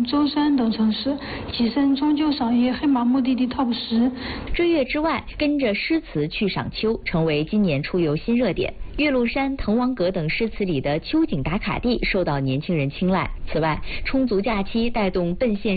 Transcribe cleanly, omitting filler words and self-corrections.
舟山等城市，跻身终究赏月黑马目的地 TOP 10。 追月之外，跟着诗词去赏秋，成为今年出游新热点。岳麓山、滕王阁等诗词里的秋景打卡地受到年轻人青睐。此外，充足假期带动奔现